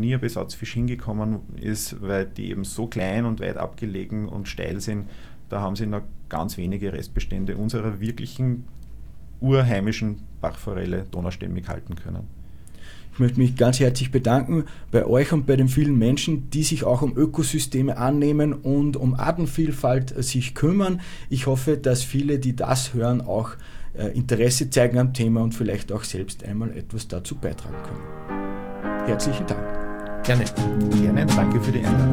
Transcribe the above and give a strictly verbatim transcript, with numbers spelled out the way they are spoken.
nie ein Besatzfisch hingekommen ist, weil die eben so klein und weit abgelegen und steil sind. Da haben sie noch ganz wenige Restbestände unserer wirklichen urheimischen Bachforelle donaustämmig halten können. Ich möchte mich ganz herzlich bedanken bei euch und bei den vielen Menschen, die sich auch um Ökosysteme annehmen und um Artenvielfalt sich kümmern. Ich hoffe, dass viele, die das hören, auch äh, Interesse zeigen am Thema und vielleicht auch selbst einmal etwas dazu beitragen können. Herzlichen Dank. Gerne. Gerne. Danke für die Einladung.